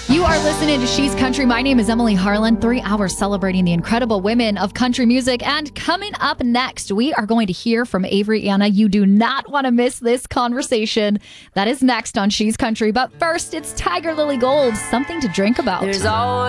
You are listening to She's Country. My name is Emily Harlan. 3 hours celebrating the incredible women of country music. And coming up next, we are going to hear from Avery Anna. You do not want to miss this conversation. That is next on She's Country. But first, it's Tiger Lily Gold, Something to Drink About. There's always